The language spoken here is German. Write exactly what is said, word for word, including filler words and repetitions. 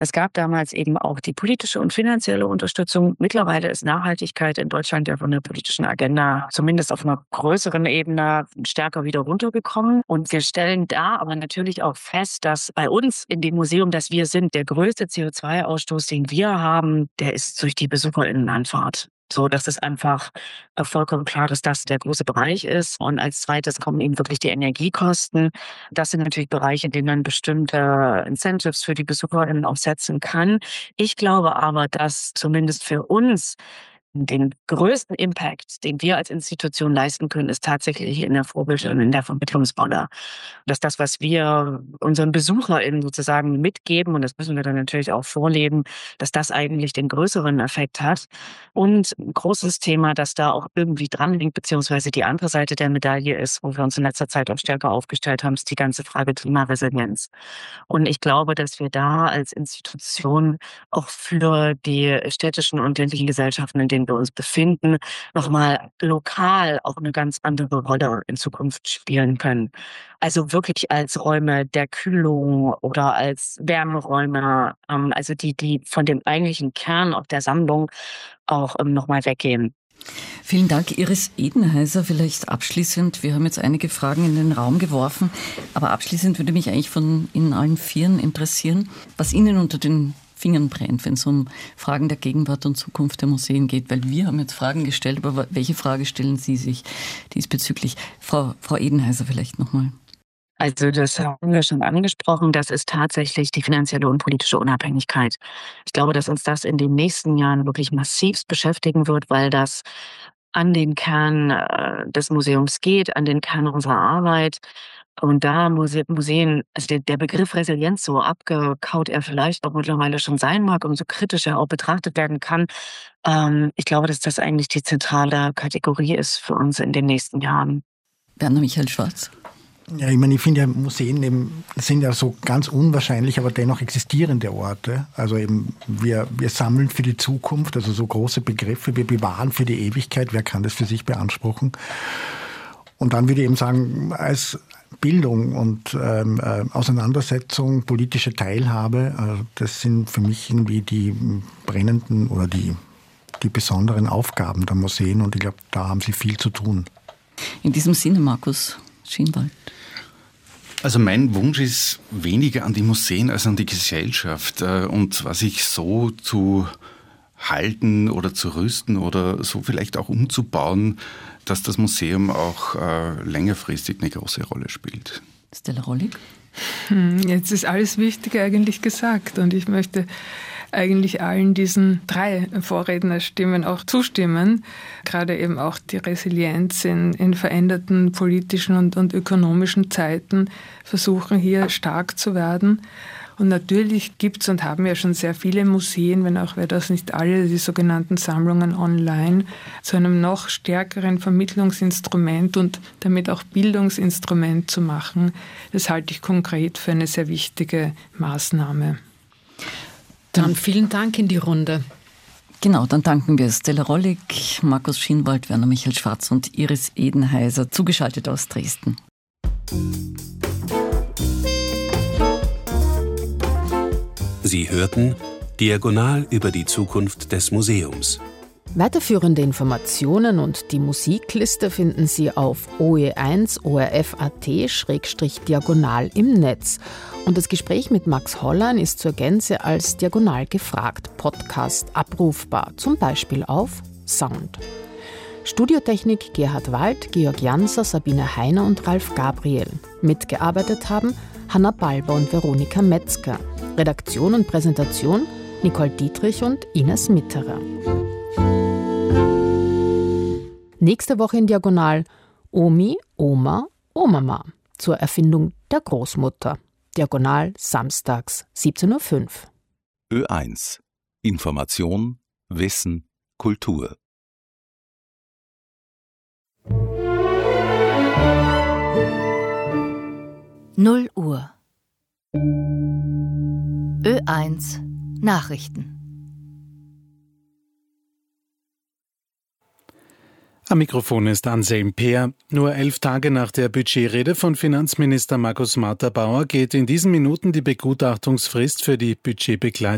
Es gab damals eben auch die politische und finanzielle Unterstützung. Mittlerweile ist Nachhaltigkeit in Deutschland ja von der politischen Agenda zumindest auf einer größeren Ebene stärker wieder runtergekommen. Und wir stellen da aber natürlich auch fest, dass bei uns in dem Museum, das wir sind, der größte C O zwei Ausstoß, den wir haben, der ist durch die BesucherInnenanfahrt. So, das ist einfach vollkommen klar, dass das der große Bereich ist. Und als zweites kommen eben wirklich die Energiekosten. Das sind natürlich Bereiche, in denen man bestimmte Incentives für die BesucherInnen auch setzen kann. Ich glaube aber, dass zumindest für uns den größten Impact, den wir als Institution leisten können, ist tatsächlich in der Vorbild- und in der Vermittlungsrolle. Dass das, was wir unseren BesucherInnen sozusagen mitgeben, und das müssen wir dann natürlich auch vorleben, dass das eigentlich den größeren Effekt hat. Und ein großes Thema, das da auch irgendwie dran liegt, beziehungsweise die andere Seite der Medaille ist, wo wir uns in letzter Zeit auch stärker aufgestellt haben, ist die ganze Frage Klimaresilienz. Und ich glaube, dass wir da als Institution auch für die städtischen und ländlichen Gesellschaften, in denen wir uns befinden, nochmal lokal auch eine ganz andere Rolle in Zukunft spielen können. Also wirklich als Räume der Kühlung oder als Wärmeräume, ähm, also die, die von dem eigentlichen Kern auch der Sammlung auch ähm, nochmal weggehen. Vielen Dank, Iris Edenheiser. Vielleicht abschließend, wir haben jetzt einige Fragen in den Raum geworfen, aber abschließend würde mich eigentlich von Ihnen allen Vieren interessieren, was Ihnen unter den Fingern brennt, wenn es um Fragen der Gegenwart und Zukunft der Museen geht, weil wir haben jetzt Fragen gestellt, aber welche Frage stellen Sie sich diesbezüglich? Frau, Frau Edenheiser vielleicht nochmal. Also das haben wir schon angesprochen, das ist tatsächlich die finanzielle und politische Unabhängigkeit. Ich glaube, dass uns das in den nächsten Jahren wirklich massivst beschäftigen wird, weil das an den Kern äh, des Museums geht, an den Kern unserer Arbeit. Und da Muse- Museen, also der, der Begriff Resilienz, so abgekaut er vielleicht auch mittlerweile schon sein mag und so kritisch er auch betrachtet werden kann, ähm, ich glaube, dass das eigentlich die zentrale Kategorie ist für uns in den nächsten Jahren. Werner Michael Schwarz. Ja, ich meine, ich finde ja, Museen eben sind ja so ganz unwahrscheinlich, aber dennoch existierende Orte. Also eben, wir, wir sammeln für die Zukunft, also so große Begriffe, wir bewahren für die Ewigkeit, wer kann das für sich beanspruchen? Und dann würde ich eben sagen, als Bildung und ähm, äh, Auseinandersetzung, politische Teilhabe, äh, das sind für mich irgendwie die brennenden oder die, die besonderen Aufgaben der Museen und ich glaube, da haben sie viel zu tun. In diesem Sinne, Markus Schienwald. Also mein Wunsch ist weniger an die Museen als an die Gesellschaft und was ich so zu halten oder zu rüsten oder so vielleicht auch umzubauen, dass das Museum auch äh, längerfristig eine große Rolle spielt. Stella Rollig? Hm, jetzt ist alles Wichtige eigentlich gesagt und ich möchte eigentlich allen diesen drei Vorrednerstimmen auch zustimmen. Gerade eben auch die Resilienz in, in veränderten politischen und, und ökonomischen Zeiten versuchen hier stark zu werden. Und natürlich gibt es und haben ja schon sehr viele Museen, wenn auch wir das nicht alle, die sogenannten Sammlungen online, zu einem noch stärkeren Vermittlungsinstrument und damit auch Bildungsinstrument zu machen. Das halte ich konkret für eine sehr wichtige Maßnahme. Dann vielen Dank in die Runde. Genau, dann danken wir Stella Rollig, Markus Schienwald, Werner Michael Schwarz und Iris Edenheiser, zugeschaltet aus Dresden. Sie hörten Diagonal über die Zukunft des Museums. Weiterführende Informationen und die Musikliste finden Sie auf o e eins o r f punkt a t slash diagonal im Netz. Und das Gespräch mit Max Hollein ist zur Gänze als Diagonal gefragt Podcast abrufbar, zum Beispiel auf Sound. Studiotechnik Gerhard Wald, Georg Janser, Sabine Heiner und Ralf Gabriel. Mitgearbeitet haben Hanna Balber und Veronika Metzger. Redaktion und Präsentation Nicole Dietrich und Ines Mitterer. Nächste Woche in Diagonal Omi, Oma, Omama zur Erfindung der Großmutter. Diagonal samstags siebzehn Uhr fünf. Ö eins. Information, Wissen, Kultur. null Uhr. Ö eins Nachrichten. Am Mikrofon ist Anselm Peer. Nur elf Tage nach der Budgetrede von Finanzminister Markus Marter-Bauer geht in diesen Minuten die Begutachtungsfrist für die Budgetbegleitung